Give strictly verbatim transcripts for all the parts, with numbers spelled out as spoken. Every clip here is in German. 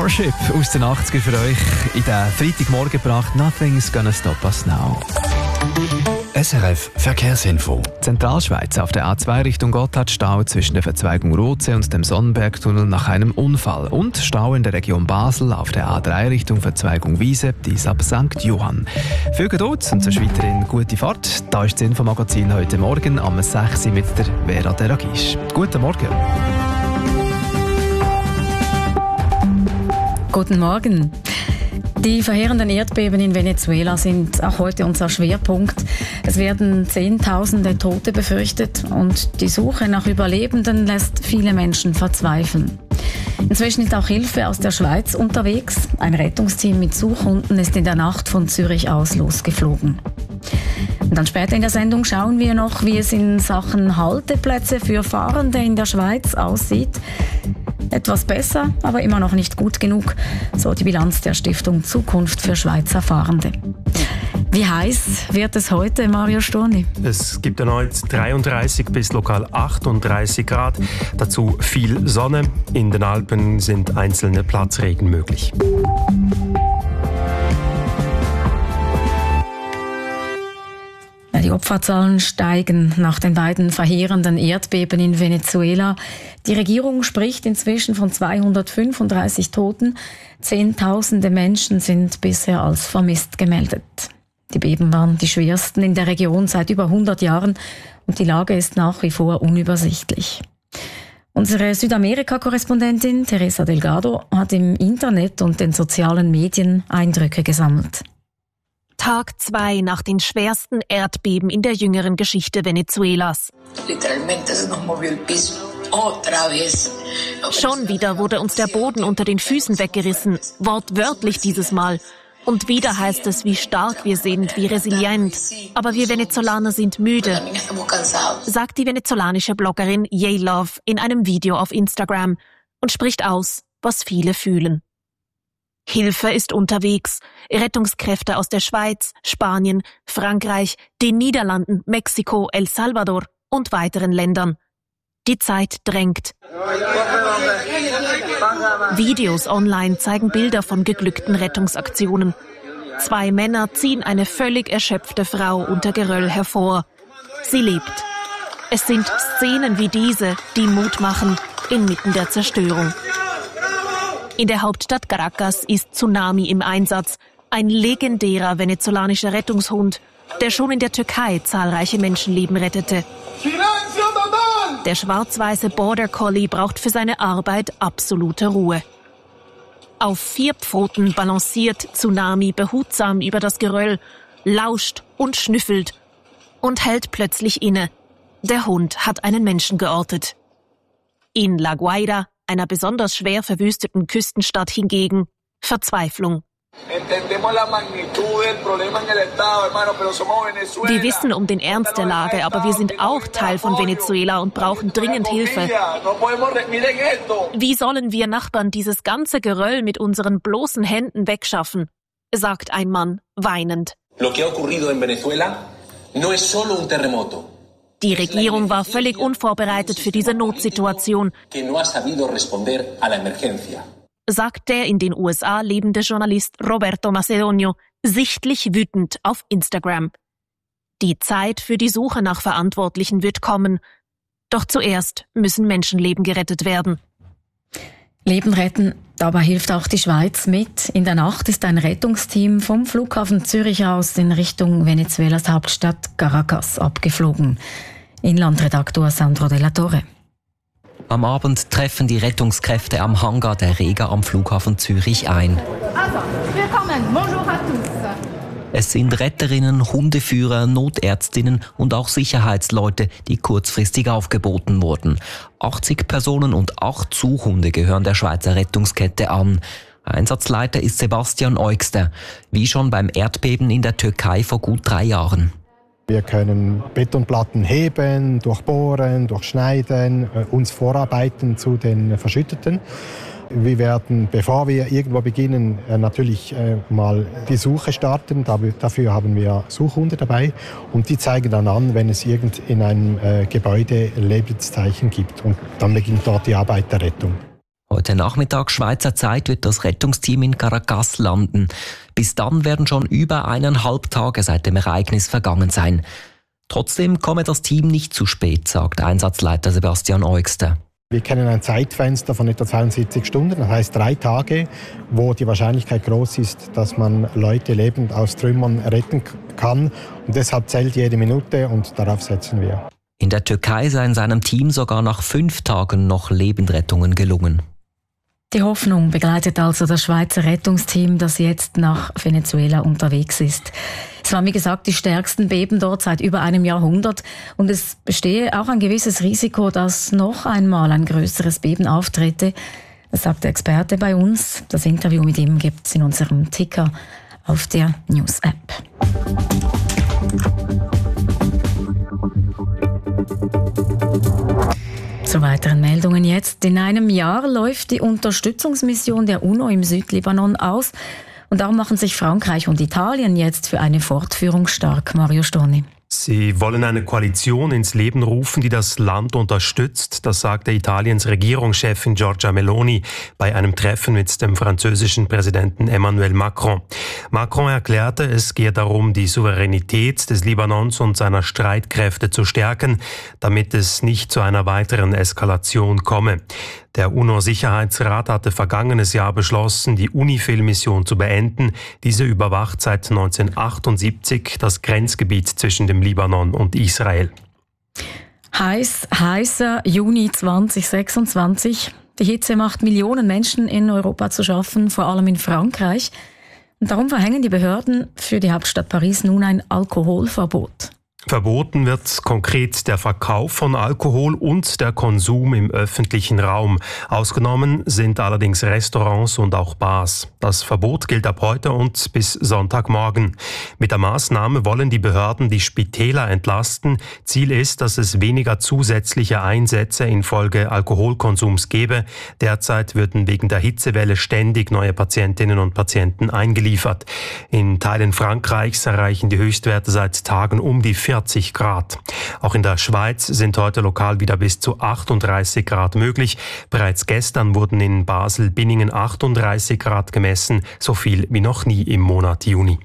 Starship aus den achtziger für euch in den Freitagmorgen gebracht. Nothing's gonna stop us now. S R F Verkehrsinfo. Zentralschweiz auf der A zwei Richtung Gotthard Stau zwischen der Verzweigung Rotsee und dem Sonnenbergtunnel nach einem Unfall. Und Stau in der Region Basel auf der A drei Richtung Verzweigung Wiese bis ab Sankt Johann. Viel Geduld und sonst weiterhin gute Fahrt. Da ist das Infomagazin heute Morgen am sechs Uhr mit der Vera Deragisch. Guten Morgen. Guten Morgen. Die verheerenden Erdbeben in Venezuela sind auch heute unser Schwerpunkt. Es werden Zehntausende Tote befürchtet und die Suche nach Überlebenden lässt viele Menschen verzweifeln. Inzwischen ist auch Hilfe aus der Schweiz unterwegs. Ein Rettungsteam mit Suchhunden ist in der Nacht von Zürich aus losgeflogen. Und dann später in der Sendung schauen wir noch, wie es in Sachen Halteplätze für Fahrende in der Schweiz aussieht. Etwas besser, aber immer noch nicht gut genug, so die Bilanz der Stiftung Zukunft für Schweizer Fahrende. Wie heiß wird es heute, Mario Storni? Es gibt erneut dreiunddreißig bis lokal achtunddreißig Grad. Dazu viel Sonne. In den Alpen sind einzelne Platzregen möglich. Die Opferzahlen steigen nach den beiden verheerenden Erdbeben in Venezuela. Die Regierung spricht inzwischen von zweihundertfünfunddreißig Toten. Zehntausende Menschen sind bisher als vermisst gemeldet. Die Beben waren die schwersten in der Region seit über hundert Jahren und die Lage ist nach wie vor unübersichtlich. Unsere Südamerika-Korrespondentin Teresa Delgado hat im Internet und den sozialen Medien Eindrücke gesammelt. Tag zwei nach den schwersten Erdbeben in der jüngeren Geschichte Venezuelas. Schon wieder wurde uns der Boden unter den Füßen weggerissen, wortwörtlich dieses Mal. Und wieder heißt es, wie stark wir sind, wie resilient. Aber wir Venezolaner sind müde, sagt die venezolanische Bloggerin J-Love in einem Video auf Instagram und spricht aus, was viele fühlen. Hilfe ist unterwegs. Rettungskräfte aus der Schweiz, Spanien, Frankreich, den Niederlanden, Mexiko, El Salvador und weiteren Ländern. Die Zeit drängt. Videos online zeigen Bilder von geglückten Rettungsaktionen. Zwei Männer ziehen eine völlig erschöpfte Frau unter Geröll hervor. Sie lebt. Es sind Szenen wie diese, die Mut machen inmitten der Zerstörung. In der Hauptstadt Caracas ist Tsunami im Einsatz, ein legendärer venezolanischer Rettungshund, der schon in der Türkei zahlreiche Menschenleben rettete. Der schwarz-weiße Border Collie braucht für seine Arbeit absolute Ruhe. Auf vier Pfoten balanciert Tsunami behutsam über das Geröll, lauscht und schnüffelt und hält plötzlich inne. Der Hund hat einen Menschen geortet. In La Guaira, einer besonders schwer verwüsteten Küstenstadt hingegen, Verzweiflung. Wir wissen um den Ernst der Lage, aber wir sind auch Teil von Venezuela und brauchen dringend Hilfe. Wie sollen wir Nachbarn dieses ganze Geröll mit unseren bloßen Händen wegschaffen? Sagt ein Mann, weinend. Die Regierung war völlig unvorbereitet für diese Notsituation, sagt der in den U S A lebende Journalist Roberto Macedonio, sichtlich wütend auf Instagram. Die Zeit für die Suche nach Verantwortlichen wird kommen. Doch zuerst müssen Menschenleben gerettet werden. Leben retten, dabei hilft auch die Schweiz mit. In der Nacht ist ein Rettungsteam vom Flughafen Zürich aus in Richtung Venezuelas Hauptstadt Caracas abgeflogen. Inlandredaktor Sandro Della Torre. Am Abend treffen die Rettungskräfte am Hangar der Rega am Flughafen Zürich ein. Also, willkommen, bonjour à tous. Es sind Retterinnen, Hundeführer, Notärztinnen und auch Sicherheitsleute, die kurzfristig aufgeboten wurden. achtzig Personen und acht Suchhunde gehören der Schweizer Rettungskette an. Einsatzleiter ist Sebastian Eugster, wie schon beim Erdbeben in der Türkei vor gut drei Jahren. Wir können Betonplatten heben, durchbohren, durchschneiden, uns vorarbeiten zu den Verschütteten. Wir werden, bevor wir irgendwo beginnen, natürlich mal die Suche starten. Dafür haben wir Suchhunde dabei und die zeigen dann an, wenn es irgend in einem Gebäude Lebenszeichen gibt. Und dann beginnt dort die Arbeit der Rettung. Heute Nachmittag Schweizer Zeit wird das Rettungsteam in Caracas landen. Bis dann werden schon über eineinhalb Tage seit dem Ereignis vergangen sein. Trotzdem komme das Team nicht zu spät, sagt Einsatzleiter Sebastian Eugster. Wir kennen ein Zeitfenster von etwa zweiundsiebzig Stunden, das heißt drei Tage, wo die Wahrscheinlichkeit groß ist, dass man Leute lebend aus Trümmern retten kann. Und deshalb zählt jede Minute und darauf setzen wir. In der Türkei seien seinem Team sogar nach fünf Tagen noch Lebendrettungen gelungen. Die Hoffnung begleitet also das Schweizer Rettungsteam, das jetzt nach Venezuela unterwegs ist. Es waren, wie gesagt, die stärksten Beben dort seit über einem Jahrhundert. Und es bestehe auch ein gewisses Risiko, dass noch einmal ein größeres Beben auftrete. Das sagt der Experte bei uns. Das Interview mit ihm gibt es in unserem Ticker auf der News-App. Zu weiteren Meldungen jetzt. In einem Jahr läuft die Unterstützungsmission der UNO im Südlibanon aus. Und darum machen sich Frankreich und Italien jetzt für eine Fortführung stark. Mario Storni. Sie wollen eine Koalition ins Leben rufen, die das Land unterstützt. Das sagte Italiens Regierungschefin Giorgia Meloni bei einem Treffen mit dem französischen Präsidenten Emmanuel Macron. Macron erklärte, es gehe darum, die Souveränität des Libanons und seiner Streitkräfte zu stärken, damit es nicht zu einer weiteren Eskalation komme. Der UNO-Sicherheitsrat hatte vergangenes Jahr beschlossen, die UNIFIL-Mission zu beenden. Diese überwacht seit neunzehnhundertachtundsiebzig das Grenzgebiet zwischen dem Libanon und Israel. Heiß, heißer Juni zweitausendsechsundzwanzig. Die Hitze macht Millionen Menschen in Europa zu schaffen, vor allem in Frankreich. Und darum verhängen die Behörden für die Hauptstadt Paris nun ein Alkoholverbot. Verboten wird konkret der Verkauf von Alkohol und der Konsum im öffentlichen Raum. Ausgenommen sind allerdings Restaurants und auch Bars. Das Verbot gilt ab heute und bis Sonntagmorgen. Mit der Maßnahme wollen die Behörden die Spitäler entlasten. Ziel ist, dass es weniger zusätzliche Einsätze infolge Alkoholkonsums gebe. Derzeit würden wegen der Hitzewelle ständig neue Patientinnen und Patienten eingeliefert. In Teilen Frankreichs erreichen die Höchstwerte seit Tagen um die vierzig Grad. Auch in der Schweiz sind heute lokal wieder bis zu achtunddreißig Grad möglich. Bereits gestern wurden in Basel-Binningen achtunddreißig Grad gemessen, so viel wie noch nie im Monat Juni.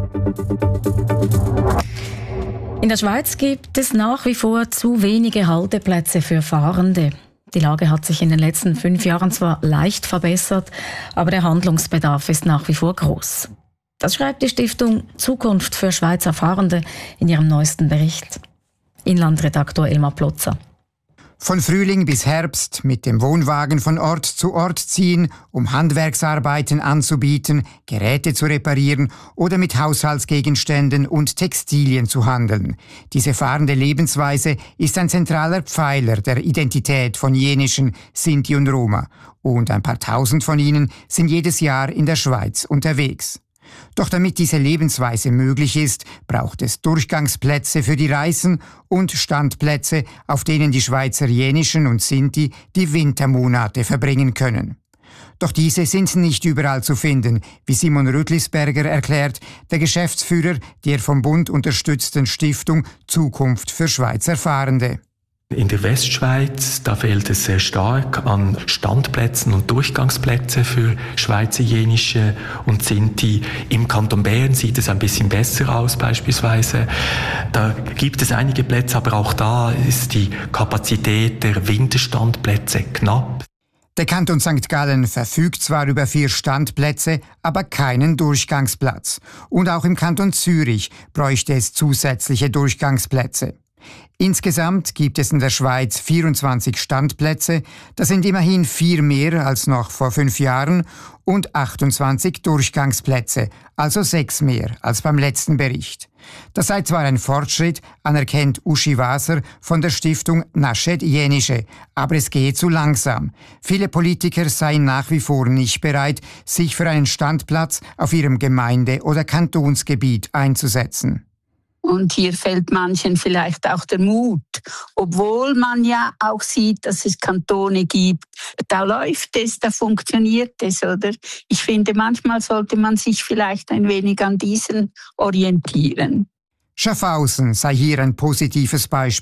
In der Schweiz gibt es nach wie vor zu wenige Halteplätze für Fahrende. Die Lage hat sich in den letzten fünf Jahren zwar leicht verbessert, aber der Handlungsbedarf ist nach wie vor groß. Das schreibt die Stiftung Zukunft für Schweizer Fahrende in ihrem neuesten Bericht. Inlandredaktor Elmar Plotzer. Von Frühling bis Herbst mit dem Wohnwagen von Ort zu Ort ziehen, um Handwerksarbeiten anzubieten, Geräte zu reparieren oder mit Haushaltsgegenständen und Textilien zu handeln. Diese fahrende Lebensweise ist ein zentraler Pfeiler der Identität von jenischen Sinti und Roma. Und ein paar Tausend von ihnen sind jedes Jahr in der Schweiz unterwegs. Doch damit diese Lebensweise möglich ist, braucht es Durchgangsplätze für die Reisen und Standplätze, auf denen die Schweizer Jenischen und Sinti die Wintermonate verbringen können. Doch diese sind nicht überall zu finden, wie Simon Rüttlisberger erklärt, der Geschäftsführer der vom Bund unterstützten Stiftung Zukunft für Schweizer Fahrende. In der Westschweiz, da fehlt es sehr stark an Standplätzen und Durchgangsplätze für Schweizer Jenische und Sinti. Im Kanton Bern sieht es ein bisschen besser aus beispielsweise. Da gibt es einige Plätze, aber auch da ist die Kapazität der Winterstandplätze knapp. Der Kanton Sankt Gallen verfügt zwar über vier Standplätze, aber keinen Durchgangsplatz. Und auch im Kanton Zürich bräuchte es zusätzliche Durchgangsplätze. Insgesamt gibt es in der Schweiz vierundzwanzig Standplätze, das sind immerhin vier mehr als noch vor fünf Jahren, und achtundzwanzig Durchgangsplätze, also sechs mehr als beim letzten Bericht. Das sei zwar ein Fortschritt, anerkennt Uschi Waser von der Stiftung Naschet Jenische, aber es gehe zu langsam. Viele Politiker seien nach wie vor nicht bereit, sich für einen Standplatz auf ihrem Gemeinde- oder Kantonsgebiet einzusetzen. Und hier fehlt manchen vielleicht auch der Mut, obwohl man ja auch sieht, dass es Kantone gibt. Da läuft es, da funktioniert es, oder? Ich finde, manchmal sollte man sich vielleicht ein wenig an diesen orientieren. Schaffhausen sei hier ein positives Beispiel.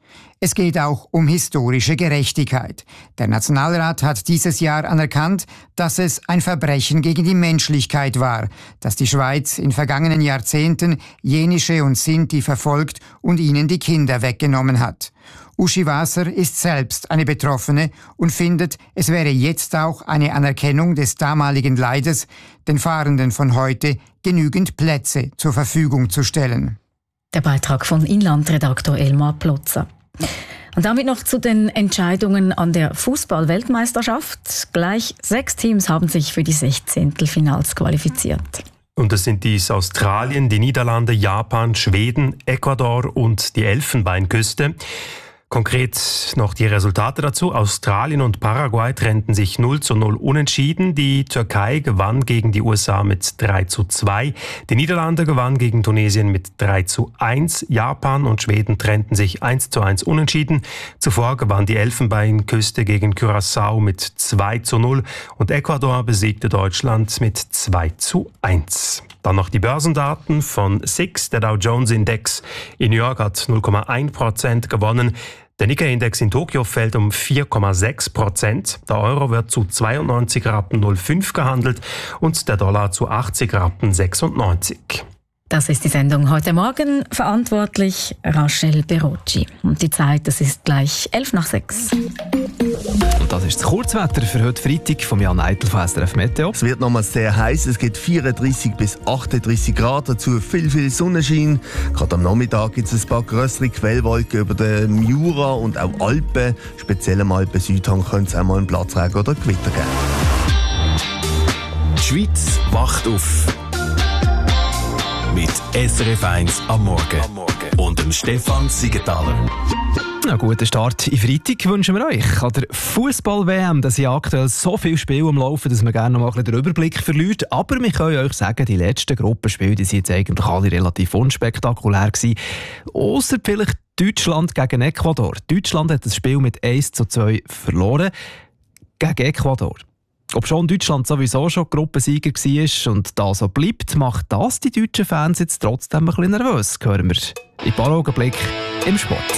Es geht auch um historische Gerechtigkeit. Der Nationalrat hat dieses Jahr anerkannt, dass es ein Verbrechen gegen die Menschlichkeit war, dass die Schweiz in vergangenen Jahrzehnten Jenische und Sinti verfolgt und ihnen die Kinder weggenommen hat. Uschi Wasser ist selbst eine Betroffene und findet, es wäre jetzt auch eine Anerkennung des damaligen Leides, den Fahrenden von heute genügend Plätze zur Verfügung zu stellen. Der Beitrag von Inlandredaktor Elmar Plotzer. Und damit noch zu den Entscheidungen an der Fußball-Weltmeisterschaft. Gleich sechs Teams haben sich für die Sechzehntelfinals qualifiziert. Und es sind dies Australien, die Niederlande, Japan, Schweden, Ecuador und die Elfenbeinküste. Konkret noch die Resultate dazu. Australien und Paraguay trennten sich null zu null unentschieden. Die Türkei gewann gegen die U S A mit drei zu zwei. Die Niederlande gewann gegen Tunesien mit drei zu eins. Japan und Schweden trennten sich eins zu eins unentschieden. Zuvor gewann die Elfenbeinküste gegen Curaçao mit zwei zu null. Und Ecuador besiegte Deutschland mit zwei zu eins. Dann noch die Börsendaten von S I X. Der Dow Jones Index in New York hat null Komma eins Prozent gewonnen. Der Nikkei-Index in Tokio fällt um vier Komma sechs Prozent. Der Euro wird zu zweiundneunzig Rappen null fünf gehandelt und der Dollar zu achtzig Rappen sechsundneunzig. Das ist die Sendung heute Morgen. Verantwortlich Rachel Berocci. Und die Zeit, das ist gleich elf nach sechs. Und das ist das Kurzwetter für heute Freitag von Jan Eitel von S R F Meteo. Es wird nochmal sehr heiß. Es gibt vierunddreissig bis achtunddreissig Grad, dazu viel, viel Sonnenschein. Gerade am Nachmittag gibt es ein paar grössere Quellwolken über den Jura und auch Alpen. Speziell am Alpen-Südhang könnte es auch mal einen Platzregen oder Gewitter geben. Die Schweiz wacht auf. Mit S R F eins am Morgen. Und dem Stefan Siegenthaler. Einen guten Start in Freitag wünschen wir euch. An der Fußball-W M, da sind aktuell so viele Spiele am Laufen, dass man gerne noch mal ein bisschen den Überblick verliert. Aber wir können euch sagen, die letzten Gruppenspiele, die sind jetzt eigentlich alle relativ unspektakulär gewesen. Ausser vielleicht Deutschland gegen Ecuador. Deutschland hat das Spiel mit eins zu zwei verloren gegen Ecuador. Ob schon Deutschland sowieso schon Gruppensieger war und da so bleibt, macht das die deutschen Fans jetzt trotzdem ein bisschen nervös. Hören wir in ein paar Augenblicken im Sport.